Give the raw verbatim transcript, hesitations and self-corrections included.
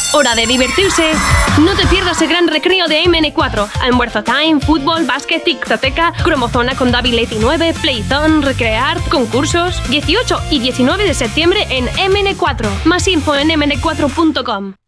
hora de divertirse. No te pierdas el gran recreo de M N cuatro. Almuerzo time, fútbol, básquet, tictoteca, cromozona con David diecinueve, Playzone, Recrear, concursos. dieciocho y diecinueve de septiembre en M N cuatro. Más info en m n cuatro punto com.